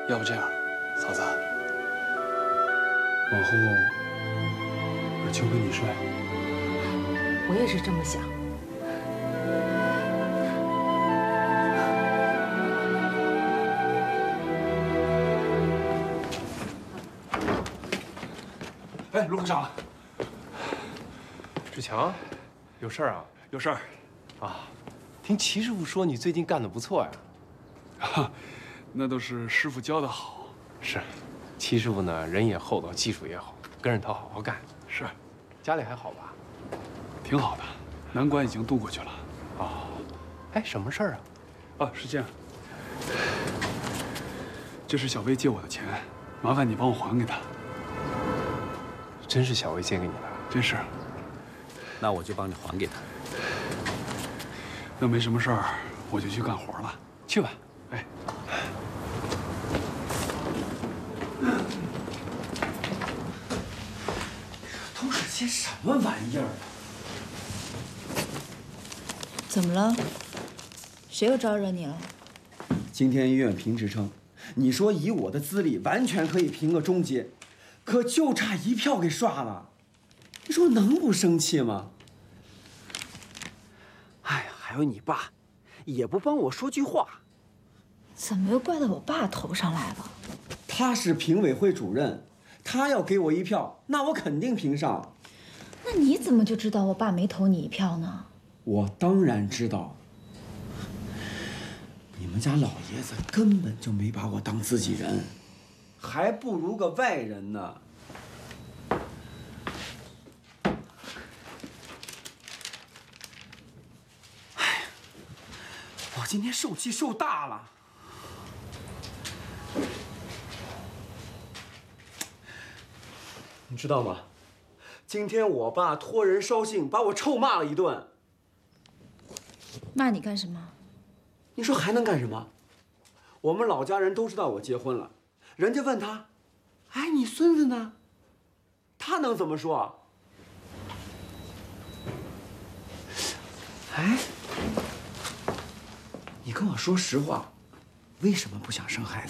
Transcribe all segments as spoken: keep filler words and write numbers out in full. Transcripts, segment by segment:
要不这样，嫂子，往后我就跟你睡。 我也是这么想。 哎，卢科长， 志强，有事儿啊？ 有事儿啊，听齐师傅说你最近干得不错呀。 哈，那都是师傅教的好。 是，齐师傅呢人也厚道，技术也好，跟着他好好干。 是， 家里还好吧？ 挺好的，难关已经渡过去了。 哦，哎，什么事儿啊？ 啊，是这样，这是小薇借我的钱，麻烦你帮我还给她。 真是小薇借给你的？ 真是。 那我就帮你还给他。 那没什么事儿，我就去干活了。 去吧。 哎。 都是些什么玩意儿啊？ 怎么了？谁又招惹你了？ 今天医院评职称，你说以我的资历，完全可以评个中阶，可就差一票给刷了。你说我能不生气吗？哎呀，还有你爸，也不帮我说句话。 怎么又怪到我爸头上来了？ 他是评委会主任，他要给我一票，那我肯定评上。 那你怎么就知道我爸没投你一票呢？ 我当然知道。你们家老爷子根本就没把我当自己人，还不如个外人呢。哎，我今天受气受大了。你知道吗？今天我爸托人捎信把我臭骂了一顿。 骂你干什么？ 你说还能干什么？我们老家人都知道我结婚了，人家问他：“哎，你孙子呢？”他能怎么说？哎，你跟我说实话，为什么不想生孩子？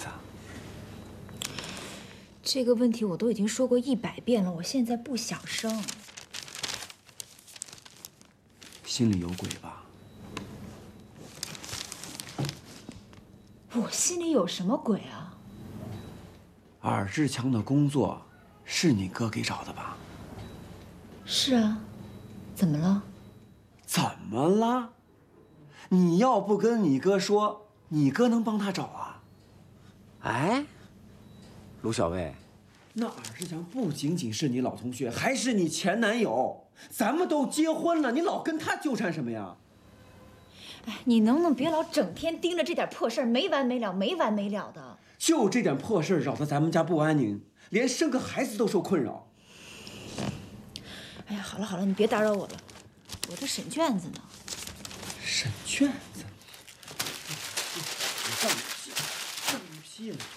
这个问题我都已经说过一百遍了，我现在不想生。 心里有鬼吧？ 我心里有什么鬼啊？ 尔志强的工作是你哥给找的吧？ 是啊，怎么了？ 怎么了？你要不跟你哥说，你哥能帮他找啊？哎，卢小薇，那尔志强不仅仅是你老同学，还是你前男友。咱们都结婚了，你老跟他纠缠什么呀？ 哎，你能不能别老整天盯着这点破事儿，没完没了，没完没了的？ 就这点破事儿扰得咱们家不安宁，连生个孩子都受困扰。 哎呀，好了好了，你别打扰我了，我这审卷子呢。 审卷子？你放屁！放屁了！